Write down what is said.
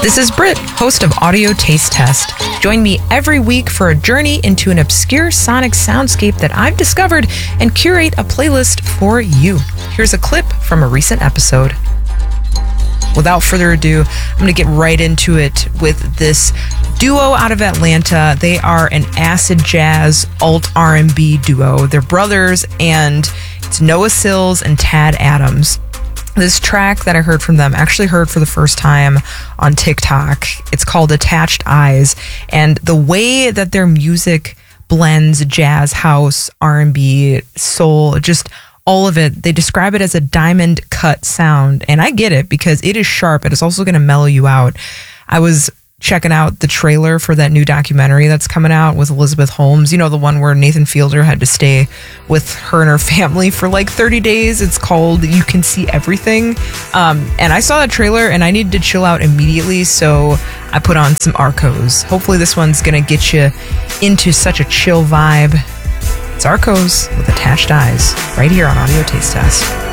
This is Britt, host of Audio Taste Test. Join me every week for a journey into an obscure sonic soundscape that I've discovered and curate a playlist for you. Here's a clip from a recent episode. Without further ado, I'm going to get right into it with this duo out of Atlanta. They are an acid jazz alt R&B duo. They're brothers, and it's Noah Cylls and Tad Adams. This track that I heard from them, actually heard for the first time on TikTok. It's called Attached Eyes, and the way that their music blends jazz, house, R&B, soul, just all of it, they describe it as a diamond cut sound, and I get it because it is sharp, but it's also going to mellow you out. I was checking out the trailer for that new documentary that's coming out with Elizabeth Holmes. You know, the one where Nathan Fielder had to stay with her and her family for like 30 days. It's called You Can See Everything. And I saw that trailer and I needed to chill out immediately, so I put on some Arcos. Hopefully this one's going to get you into such a chill vibe. It's Arcos with Attached Eyes, right here on Audio Taste Test.